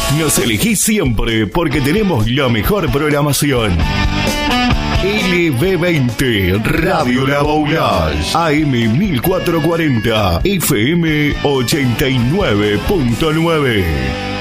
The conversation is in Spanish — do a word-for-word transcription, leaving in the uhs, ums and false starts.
Nos elegís siempre porque tenemos la mejor programación. L B veinte, Radio La Boulage, A M mil cuatrocientos cuarenta, F M ochenta y nueve punto nueve.